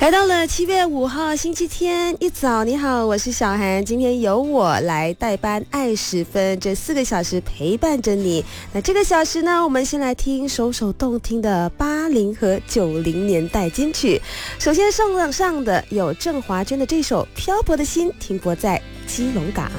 来到了7月5号星期天一早，你好，我是小涵，今天由我来代班爱10分，这4个小时陪伴着你。那这个小时呢，我们先来听首首动听的80和90年代金曲。首先上的有郑华娟的这首《漂泊的心》，停泊在基隆港。